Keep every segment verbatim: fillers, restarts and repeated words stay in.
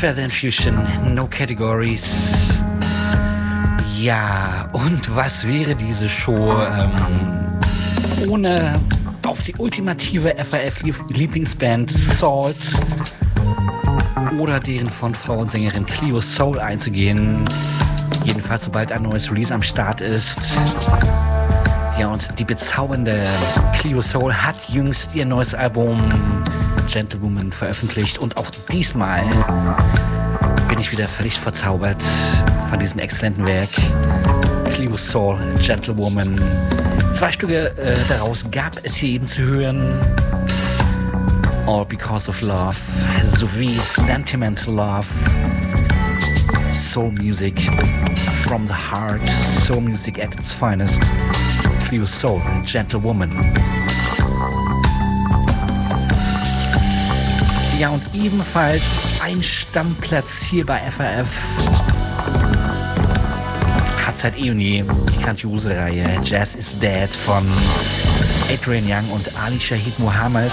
Feather Infusion, No Categories. Ja, und was wäre diese Show ähm, ohne auf die ultimative F A F-Lieblingsband Salt oder deren Frontfrauensängerin Cleo Soul einzugehen. Jedenfalls, sobald ein neues Release am Start ist. Ja, und die bezaubernde Cleo Soul hat jüngst ihr neues Album Gentlewoman veröffentlicht. Und auch diesmal bin ich wieder völlig verzaubert von diesem exzellenten Werk. Cleo Soul, Gentlewoman. Zwei Stücke äh, daraus gab es hier eben zu hören. All Because of Love sowie Sentimental Love. Soul Music from the Heart. Soul Music at its finest. Cleo Soul, Gentlewoman. Ja, und ebenfalls ein Stammplatz hier bei F A F hat seit eh und je die grandiose Reihe Jazz is Dead von Adrian Younge und Ali Shaheed Muhammad.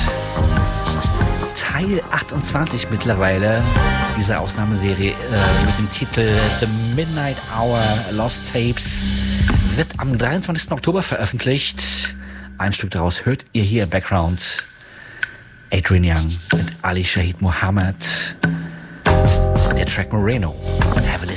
Teil achtundzwanzig mittlerweile dieser Ausnahmeserie äh, mit dem Titel The Midnight Hour Lost Tapes wird am dreiundzwanzigsten Oktober veröffentlicht. Ein Stück daraus hört ihr hier im Background. Adrian Younge und Ali Shaheed Muhammad. Der Track Moreno.